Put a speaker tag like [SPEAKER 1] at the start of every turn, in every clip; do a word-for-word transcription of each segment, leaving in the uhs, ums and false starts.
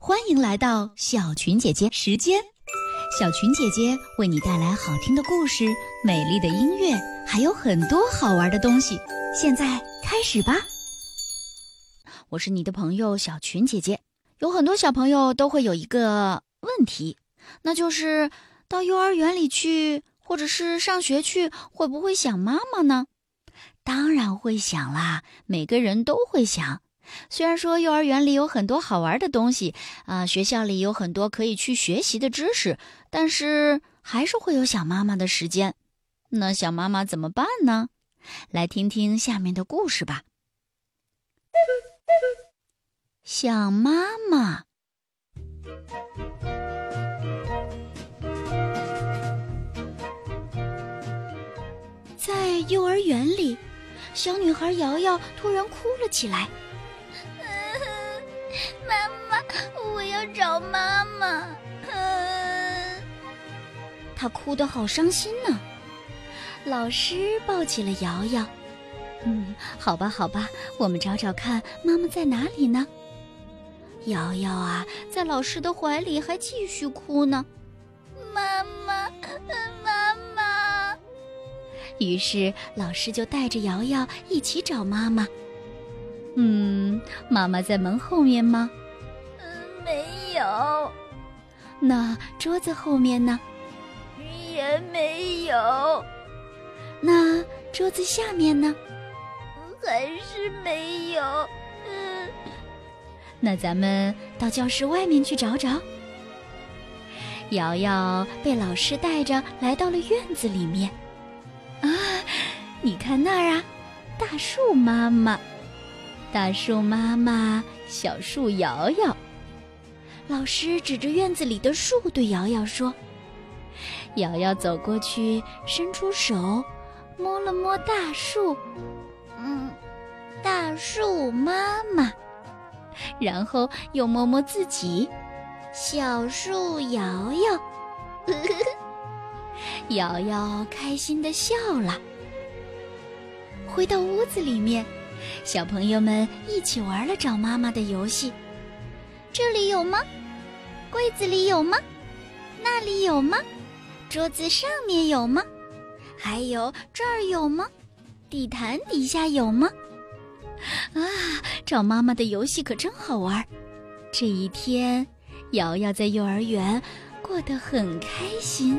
[SPEAKER 1] 欢迎来到小群姐姐时间。小群姐姐为你带来好听的故事、美丽的音乐，还有很多好玩的东西。现在开始吧。我是你的朋友小群姐姐。有很多小朋友都会有一个问题，那就是到幼儿园里去，或者是上学去，会不会想妈妈呢？当然会想啦，每个人都会想。虽然说幼儿园里有很多好玩的东西啊、呃，学校里有很多可以去学习的知识，但是还是会有想妈妈的时间。那想妈妈怎么办呢？来听听下面的故事吧。想妈妈。在幼儿园里，小女孩瑶瑶突然哭了起来。
[SPEAKER 2] 妈妈，我要找妈妈。嗯，
[SPEAKER 1] 她哭得好伤心呢。老师抱起了瑶瑶。嗯，好吧，好吧，我们找找看妈妈在哪里呢？瑶瑶啊，在老师的怀里还继续哭呢。
[SPEAKER 2] 妈妈，妈妈。
[SPEAKER 1] 于是老师就带着瑶瑶一起找妈妈。嗯，妈妈在门后面吗？
[SPEAKER 2] 嗯，没有。
[SPEAKER 1] 那桌子后面呢？
[SPEAKER 2] 也没有。
[SPEAKER 1] 那桌子下面呢？
[SPEAKER 2] 还是没有。嗯，
[SPEAKER 1] 那咱们到教室外面去找找。瑶瑶被老师带着来到了院子里面。啊，你看那儿啊，大树妈妈。大树妈妈，小树瑶瑶。老师指着院子里的树对瑶瑶说。瑶瑶走过去，伸出手摸了摸大树。嗯，大树妈妈。然后又摸摸自己，小树瑶瑶。瑶瑶开心地笑了。回到屋子里面，小朋友们一起玩了找妈妈的游戏。
[SPEAKER 2] 这里有吗？柜子里有吗？那里有吗？桌子上面有吗？还有这儿有吗？地毯底下有吗？
[SPEAKER 1] 啊，找妈妈的游戏可真好玩。这一天，瑶瑶在幼儿园过得很开心。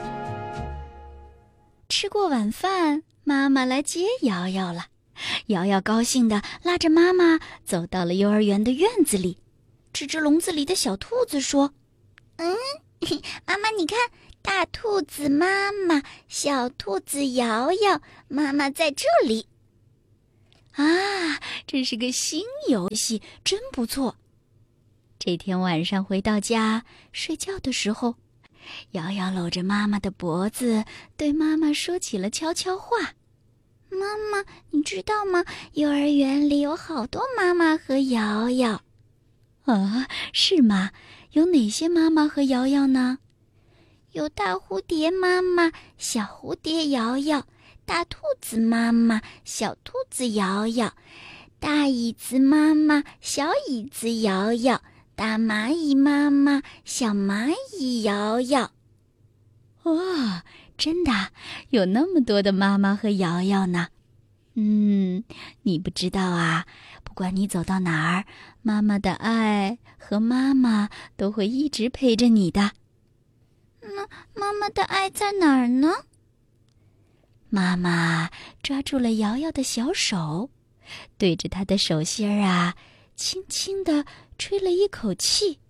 [SPEAKER 1] 吃过晚饭，妈妈来接瑶瑶了。瑶瑶高兴地拉着妈妈走到了幼儿园的院子里，指着笼子里的小兔子说：
[SPEAKER 2] 嗯，妈妈你看，大兔子妈妈，小兔子瑶瑶，妈妈在这里。
[SPEAKER 1] 啊，这是个新游戏，真不错。这天晚上回到家睡觉的时候，瑶瑶搂着妈妈的脖子，对妈妈说起了悄悄话。
[SPEAKER 2] 妈妈，你知道吗？幼儿园里有好多妈妈和瑶瑶。
[SPEAKER 1] 啊，是吗？有哪些妈妈和瑶瑶呢？
[SPEAKER 2] 有大蝴蝶妈妈，小蝴蝶瑶瑶，大兔子妈妈，小兔子瑶瑶，大椅子妈妈，小椅子瑶瑶，大蚂蚁妈妈，小蚂蚁瑶瑶。
[SPEAKER 1] 哇，真的有那么多的妈妈和瑶瑶呢。嗯，你不知道啊，不管你走到哪儿，妈妈的爱和妈妈都会一直陪着你的。
[SPEAKER 2] 那妈妈的爱在哪儿呢？
[SPEAKER 1] 妈妈抓住了瑶瑶的小手，对着她的手心儿啊，轻轻地吹了一口气。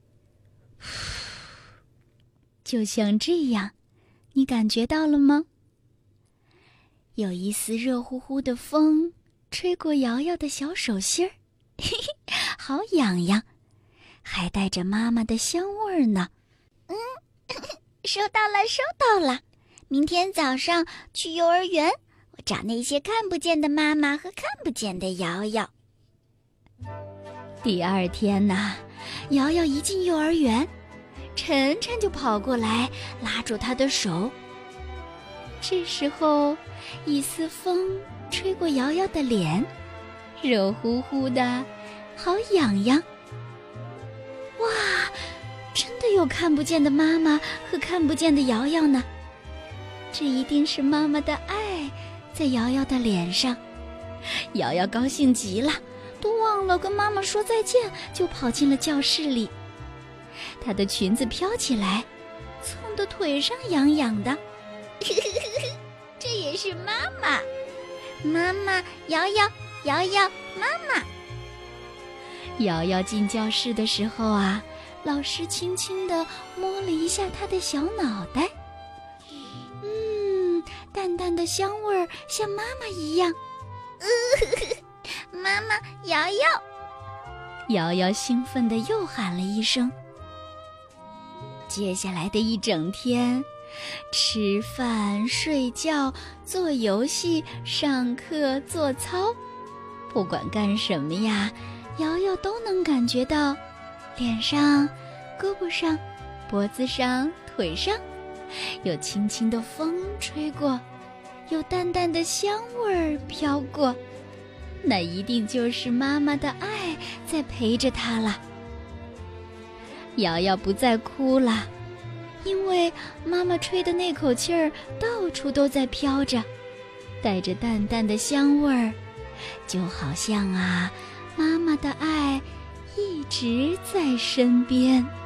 [SPEAKER 1] 就像这样，你感觉到了吗？有一丝热乎乎的风吹过瑶瑶的小手心儿，嘿嘿，好痒痒，还带着妈妈的香味儿呢。
[SPEAKER 2] 嗯，收到了，收到了。明天早上去幼儿园，我找那些看不见的妈妈和看不见的瑶瑶。
[SPEAKER 1] 第二天呐，瑶瑶一进幼儿园，晨晨就跑过来拉住她的手。这时候，一丝风吹过瑶瑶的脸，热乎乎的，好痒痒。
[SPEAKER 2] 哇，真的有看不见的妈妈和看不见的瑶瑶呢。这一定是妈妈的爱在瑶瑶的脸上。瑶瑶高兴极了，都忘了跟妈妈说再见，就跑进了教室里。她的裙子飘起来，蹭得腿上痒痒的。这也是妈妈，妈妈，瑶瑶，瑶瑶，妈妈。瑶瑶进教室的时候啊，老师轻轻地摸了一下她的小脑袋，嗯，淡淡的香味儿，像妈妈一样。妈妈，瑶瑶！瑶瑶兴奋地又喊了一声。接下来的一整天，吃饭、睡觉、做游戏、上课、做操，不管干什么呀，瑶瑶都能感觉到脸上、胳膊上、脖子上、腿上有轻轻的风吹过，有淡淡的香味儿飘过，那一定就是妈妈的爱在陪着她了。瑶瑶不再哭了，因为妈妈吹的那口气儿到处都在飘着，带着淡淡的香味儿，就好像啊，妈妈的爱一直在身边。